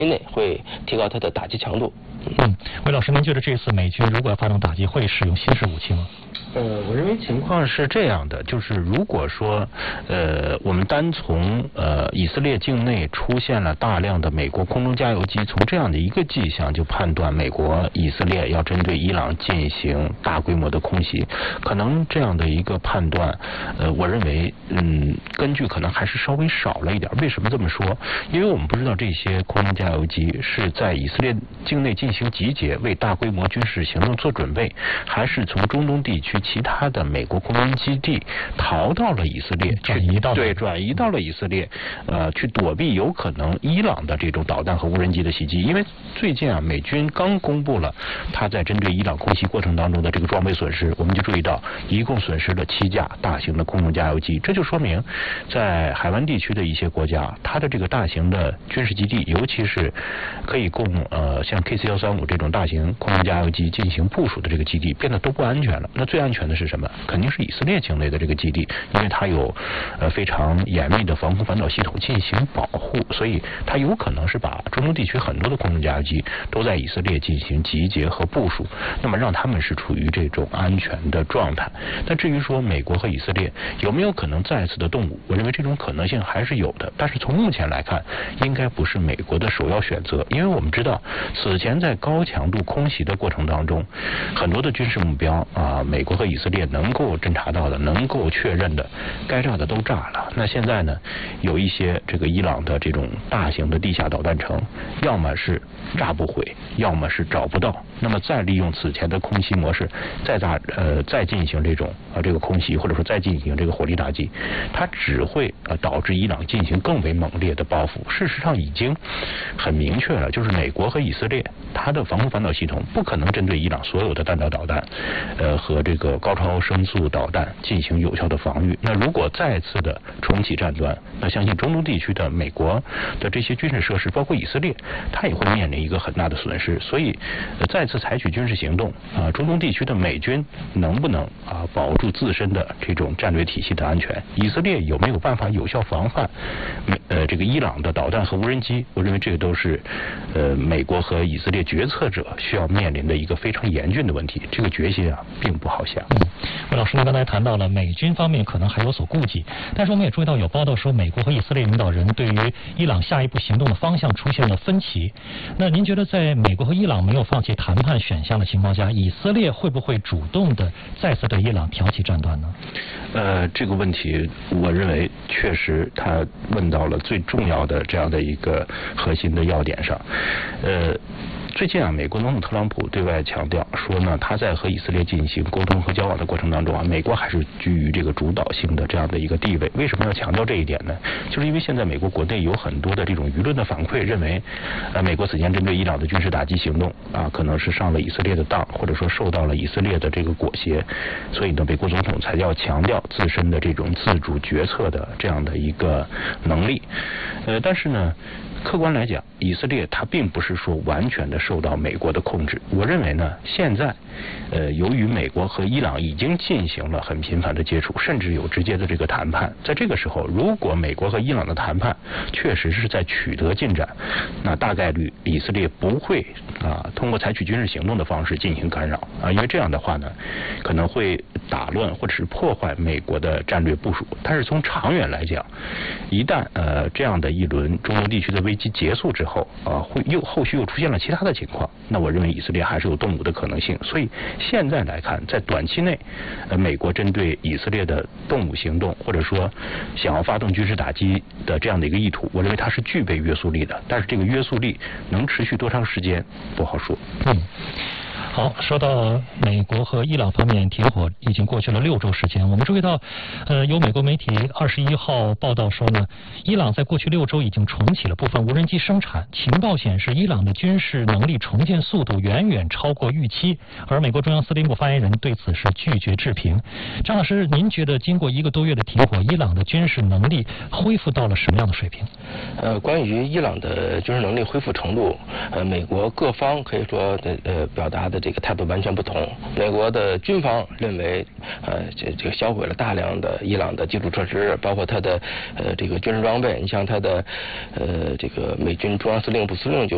内会提高它的打击强度。 魏老师，您觉得这次美军如果要发动打击，会使用新式武器吗？ 我认为情况是这样的，就是如果说我们单从以色列境内出现了大量的美国空中加油机，从这样的一个迹象就判断美国以色列要针对伊朗进行大规模的空袭，可能这样的一个判断我认为根据可能还是稍微少了一点。为什么这么说？因为我们不知道这些空中加油机是在以色列境内进行集结，为大规模军事行动做准备，还是从中东地区其他的美国空军基地逃到了以色列，转移到了以色列，去躲避有可能伊朗的这种导弹和无人机的袭击。因为最近美军刚公布了他在针对伊朗空袭过程当中的这个装备损失，我们就注意到一共损失了7架大型的空中加油机，这就说明在海湾地区的一些国家，它的这个大型的军事基地，尤其是可以供像 KC-135这种大型空中加油机进行部署的这个基地，变得都不安全了。那最安全的是什么？肯定是以色列境内的这个基地，因为它有非常严密的防空反导系统进行保护，所以它有可能是把中东地区很多的空中加油机都在以色列进行集结和部署，那么让他们是处于这种安全的状态。但至于说美国和以色列有没有可能再次的动武，我认为这种可能性还是有的，但是从目前来看，应该不是美国的首要选择。因为我们知道此前在高强度空袭的过程当中，很多的军事目标美国和以色列能够侦察到的，能够确认的，该炸的都炸了。那现在呢，有一些这个伊朗的这种大型的地下导弹城，要么是炸不毁，要么是找不到，那么再利用此前的空袭模式再进行这种这个空袭，或者说再进行这个火力打击，它只会导致伊朗进行更为猛烈的报复。事实上已经很明确了，就是美国和以色列它的防空反导系统不可能针对伊朗所有的弹道导弹和这个高超声速导弹进行有效的防御。那如果再次的重启战端，那相信中东地区的美国的这些军事设施，包括以色列，它也会面临一个很大的损失。所以再次采取军事行动中东地区的美军能不能保住自身的这种战略体系的安全，以色列有没有办法有效防范这个伊朗的导弹和无人机，我认为这个都是美国和以色列决策者需要面临的一个非常严峻的问题，这个决心并不好下。 魏老师，您刚才谈到了美军方面可能还有所顾忌，但是我们也注意到有报道说美国和以色列领导人对于伊朗下一步行动的方向出现了分歧。那您觉得在美国和伊朗没有放弃谈判选项的情况下，以色列会不会主动的再次对伊朗挑起战端呢？ 这个问题我认为确实他问到了最重要的这样的一个核心的要点上。最近美国总统特朗普对外强调说呢，他在和以色列进行沟通和交往的过程当中美国还是居于这个主导性的这样的一个地位。为什么要强调这一点呢？就是因为现在美国国内有很多的这种舆论的反馈，认为美国此前针对伊朗的军事打击行动可能是上了以色列的当，或者说受到了以色列的这个裹挟，所以呢，美国总统才要强调自身的这种自主决策的这样的一个能力。但是呢，客观来讲，以色列它并不是说完全的受到美国的控制。我认为呢，现在由于美国和伊朗已经进行了很频繁的接触，甚至有直接的这个谈判，在这个时候，如果美国和伊朗的谈判确实是在取得进展，那大概率以色列不会通过采取军事行动的方式进行干扰因为这样的话呢，可能会打乱或者是破坏美国的战略部署。但是从长远来讲，一旦这样的一轮中东地区的危机结束之后后续又出现了其他的情况，那我认为以色列还是有动武的可能性。所以现在来看，在短期内美国针对以色列的动武行动，或者说想要发动军事打击的这样的一个意图，我认为它是具备约束力的，但是这个约束力能持续多长时间不好说。 好，说到美国和伊朗方面停火已经过去了6周时间，我们注意到有美国媒体21号报道说呢，伊朗在过去6周已经重启了部分无人机生产，情报显示伊朗的军事能力重建速度远远超过预期，而美国中央司令部发言人对此是拒绝置评。张老师，您觉得经过1个多月的停火，伊朗的军事能力恢复到了什么样的水平？ 关于伊朗的军事能力恢复程度，美国各方可以说表达的这个态度完全不同。美国的军方认为，这个销毁了大量的伊朗的基础设施，包括它的这个军事装备。你像它的这个美军中央司令部司令就